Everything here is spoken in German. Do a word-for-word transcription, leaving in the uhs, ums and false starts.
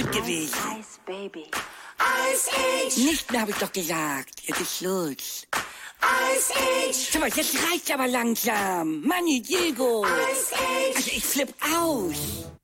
gut gewesen. Ice Baby. Ice Age. Nicht mehr, hab ich doch gesagt. Jetzt ist Schluss. Ice Age. Sag mal, jetzt reicht's aber langsam. Manni, Diego. Ice Age. Also ich flipp aus.